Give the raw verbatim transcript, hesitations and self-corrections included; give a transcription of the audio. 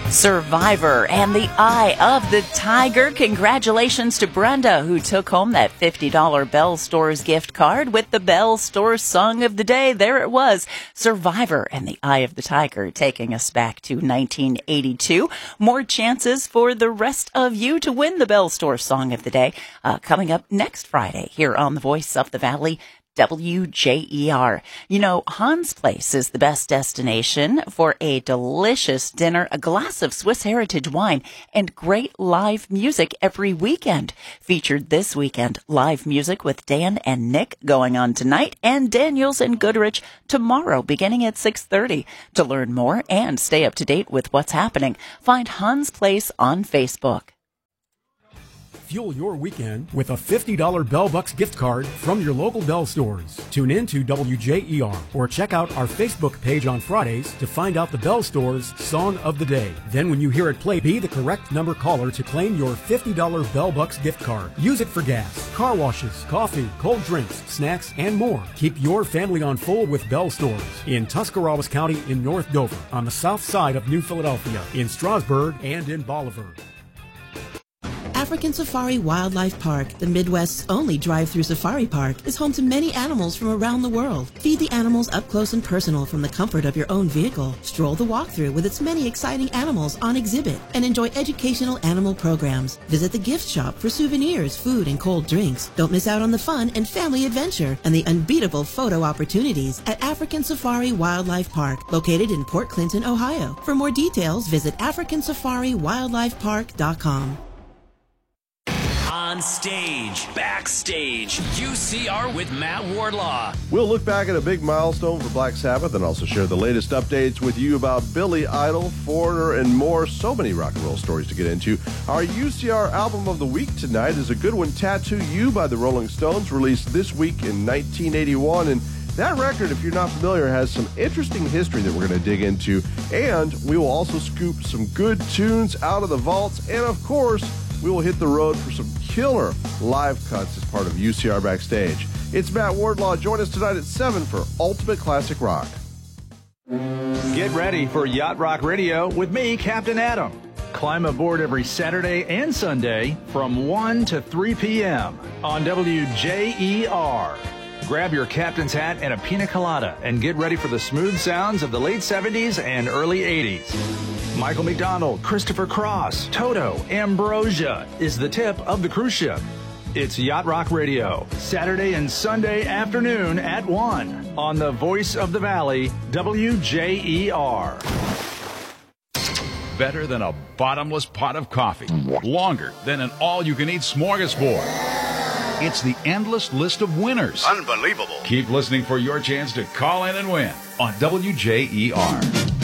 Survivor and the Eye of the Tiger. Congratulations to Brenda, who took home that fifty dollars Bell Stores gift card with the Bell Stores Song of the Day. There it was, Survivor and the Eye of the Tiger, taking us back to nineteen eighty-two. More chances for the rest of you to win the Bell Stores Song of the Day uh, coming up next Friday here on the Voice of the Valley, W J E R. You know, Hans Place is the best destination for a delicious dinner, a glass of Swiss heritage wine, and great live music every weekend. Featured this weekend, live music with Dan and Nick going on tonight, and Daniels and Goodrich tomorrow beginning at six thirty. To learn more and stay up to date with what's happening, find Hans Place on Facebook. Fuel your weekend with a fifty dollars Bell Bucks gift card from your local Bell stores. Tune in to W J E R or check out our Facebook page on Fridays to find out the Bell Stores Song of the Day. Then when you hear it play, be the correct number caller to claim your fifty dollars Bell Bucks gift card. Use it for gas, car washes, coffee, cold drinks, snacks, and more. Keep your family on full with Bell Stores in Tuscarawas County, in North Dover, on the south side of New Philadelphia, in Strasburg, and in Bolivar. African Safari Wildlife Park, the Midwest's only drive-through safari park, is home to many animals from around the world. Feed the animals up close and personal from the comfort of your own vehicle. Stroll the walkthrough with its many exciting animals on exhibit, and enjoy educational animal programs. Visit the gift shop for souvenirs, food, and cold drinks. Don't miss out on the fun and family adventure and the unbeatable photo opportunities at African Safari Wildlife Park, located in Port Clinton, Ohio. For more details, visit african safari wildlife park dot com. On stage, backstage, U C R with Matt Wardlaw. We'll look back at a big milestone for Black Sabbath and also share the latest updates with you about Billy Idol, Foreigner, and more. So many rock and roll stories to get into. Our U C R album of the week tonight is a good one, Tattoo You by the Rolling Stones, released this week in nineteen eighty-one. And that record, if you're not familiar, has some interesting history that we're going to dig into. And we will also scoop some good tunes out of the vaults. And, of course, we will hit the road for some killer live cuts as part of U C R Backstage. It's Matt Wardlaw. Join us tonight at seven for Ultimate Classic Rock. Get ready for Yacht Rock Radio with me, Captain Adam. Climb aboard every Saturday and Sunday from one to three p.m. on W J E R. Grab your captain's hat and a pina colada and get ready for the smooth sounds of the late seventies and early eighties. Michael McDonald, Christopher Cross, Toto, Ambrosia is the tip of the cruise ship. It's Yacht Rock Radio, Saturday and Sunday afternoon at one on the Voice of the Valley, W J E R. Better than a bottomless pot of coffee. Longer than an all-you-can-eat smorgasbord. It's the endless list of winners. Unbelievable. Keep listening for your chance to call in and win on W J E R.